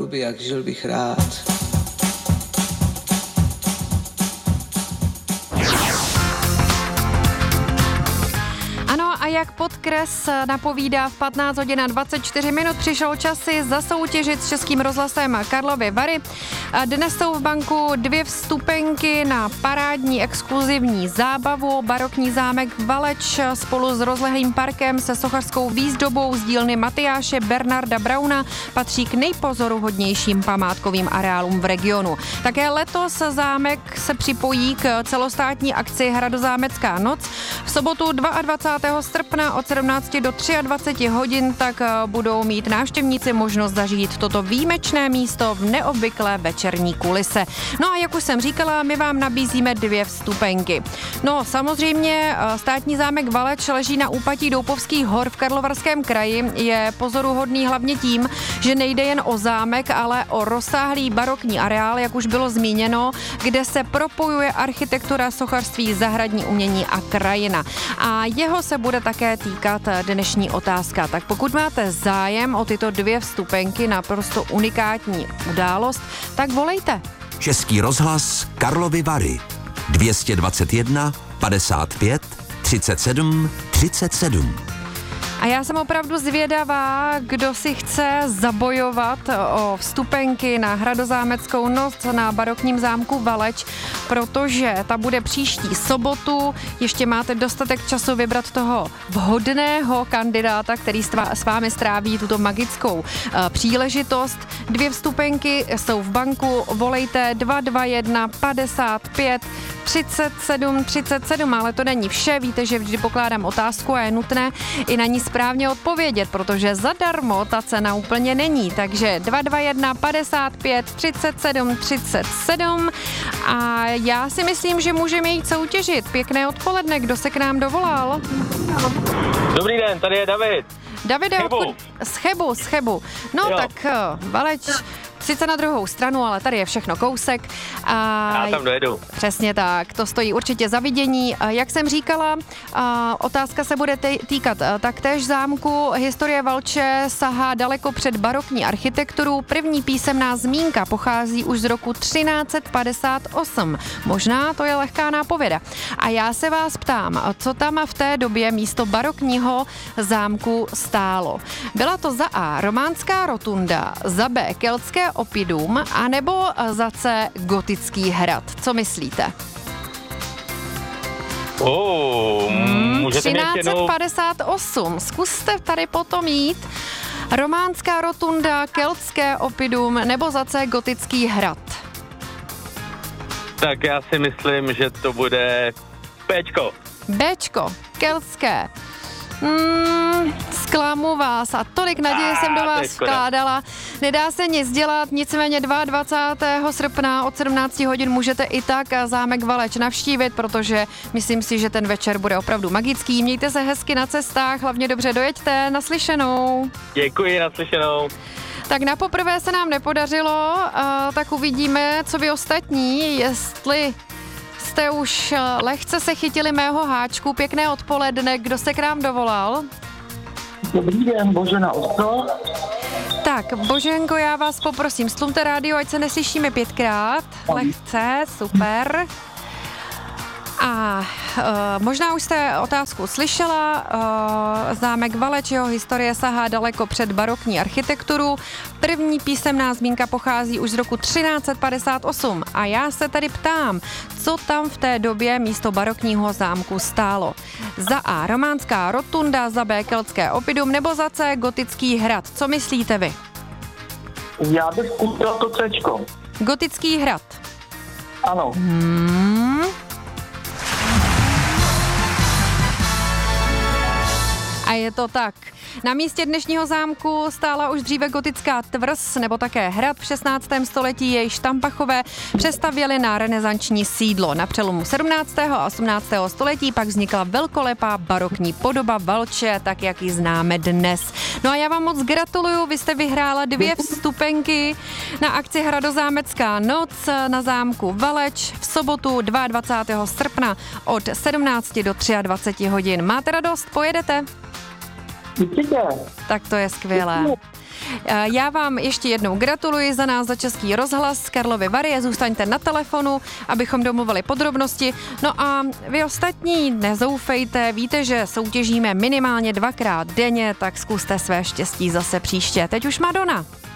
by jak, žil bych rád. A jak podkres napovídá, v 15 hodin a 24 minut přišel čas si zasoutěžit s Českým rozhlasem Karlovy Vary. Dnes jsou v banku 2 vstupenky na parádní exkluzivní zábavu. Barokní zámek Valeč spolu s rozlehlým parkem se sochařskou výzdobou z dílny Matyáše Bernarda Brauna patří k nejpozoruhodnějším památkovým areálům v regionu. Také letos zámek se připojí k celostátní akci Hradozámecká noc. V sobotu 22. srpna od 17 do 23 hodin tak budou mít návštěvníci možnost zažít toto výjimečné místo v neobvyklé večerní kulise. No a jak už jsem říkala, my vám nabízíme 2 vstupenky. No samozřejmě státní zámek Valeč leží na úpatí Doupovských hor v Karlovarském kraji. Je pozoruhodný hlavně tím, že nejde jen o zámek, ale o rozsáhlý barokní areál, jak už bylo zmíněno, kde se propojuje architektura, sochařství, zahradní umění a krajina. A jeho se bude také týkat dnešní otázka. Tak pokud máte zájem o tyto 2 vstupenky na naprosto unikátní událost, tak volejte. Český rozhlas Karlovy Vary 221 55 37 37. A já jsem opravdu zvědavá, kdo si chce zabojovat o vstupenky na Hradozámeckou noc na barokním zámku Valeč, protože ta bude příští sobotu. Ještě máte dostatek času vybrat toho vhodného kandidáta, který s vámi stráví tuto magickou příležitost. 2 vstupenky jsou v banku, volejte 221 55 37 37, ale to není vše. Víte, že vždy pokládám otázku a je nutné i na ní správně odpovědět, protože zadarmo ta cena úplně není. Takže 221 55 37 37 a já si myslím, že můžeme jít soutěžit. Pěkné odpoledne, kdo se k nám dovolal? Dobrý den, tady je David. Davide, z Chebu. No jo. Tak Valeč, sice na druhou stranu, ale tady je všechno kousek. Já tam dojedu. Přesně tak, to stojí určitě za vidění. Jak jsem říkala, otázka se bude týkat taktéž zámku. Historie Valče sahá daleko před barokní architekturu. První písemná zmínka pochází už z roku 1358. Možná to je lehká nápověda. A já se vás ptám, co tam v té době místo barokního zámku stálo. Byla to za A románská rotunda, za B keltské oppidum, anebo za C gotický hrad. Co myslíte? Můžete 1358. Zkuste tady potom jít. Románská rotunda, keltské oppidum nebo za C gotický hrad. Tak já si myslím, že to bude Bčko, keltské. Zklamu vás a tolik naděje jsem do vás vkládala. Nedá se nic dělat, nicméně 22. srpna od 17 hodin můžete i tak zámek Valeč navštívit, protože myslím si, že ten večer bude opravdu magický. Mějte se hezky na cestách, hlavně dobře dojeďte, naslyšenou. Děkuji, naslyšenou. Tak na poprvé se nám nepodařilo, tak uvidíme, co vy ostatní, jestli jste už lehce se chytili mého háčku. Pěkné odpoledne, kdo se k nám dovolal? Dobrý den, Božena Ostro. Tak, Boženko, já vás poprosím, stlumte rádio, ať se neslyšíme 5krát. Lehce, super. A možná už jste otázku slyšela, zámek Valeč, jeho historie sahá daleko před barokní architekturu. První písemná zmínka pochází už z roku 1358 a já se tady ptám, co tam v té době místo barokního zámku stálo. Za A románská rotunda, za B keltské oppidum nebo za C gotický hrad. Co myslíte vy? Já bych udělal to Cčko. Gotický hrad. Ano. A je to tak. Na místě dnešního zámku stála už dříve gotická tvrz nebo také hrad. V 16. století jej Štampachové přestavěli na renesanční sídlo. Na přelomu 17. a 18. století pak vznikla velkolepá barokní podoba Valče, tak jak ji známe dnes. No a já vám moc gratuluju, vy jste vyhrála 2 vstupenky na akci Hradozámecká noc na zámku Valeč v sobotu 22. srpna od 17 do 23 hodin. Máte radost? Pojedete? Určitě. Tak to je skvělé. Já vám ještě jednou gratuluji za nás, za Český rozhlas Karlovy Vary. Zůstaňte na telefonu, abychom domluvili podrobnosti. No a vy ostatní nezoufejte, víte, že soutěžíme minimálně 2krát denně, tak zkuste své štěstí zase příště. Teď už Madonna.